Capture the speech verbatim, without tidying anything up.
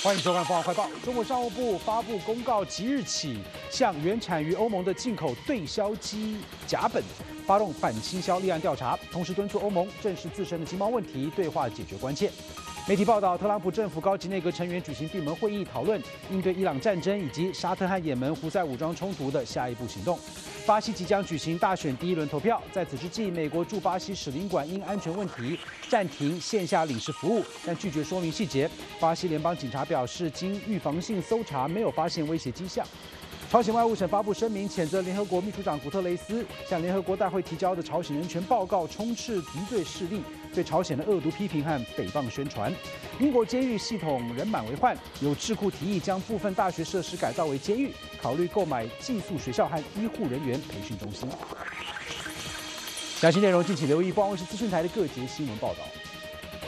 欢迎收看《凤凰快报》。中国商务部发布公告，即日起向原产于欧盟的进口对硝基甲苯发动反倾销立案调查，同时敦促欧盟正视自身的经贸问题，对话解决关切。媒体报道，特朗普政府高级内阁成员举行闭门会议，讨论应对伊朗战争以及沙特和也门胡塞武装冲突的下一步行动。巴西即将举行大选第一轮投票，在此之际，美国驻巴西使领馆因安全问题暂停线下领事服务，但拒绝说明细节。巴西联邦警察表示，经预防性搜查，没有发现威胁迹象。朝鲜外务省发布声明，谴责联合国秘书长古特雷斯向联合国大会提交的朝鲜人权报告充斥敌对势力，对朝鲜的恶毒批评和诽谤宣传。英国监狱系统人满为患，有智库提议将部分大学设施改造为监狱，考虑购买寄宿学校和医护人员培训中心。详细内容敬请留意凤凰卫视资讯台的各节新闻报道。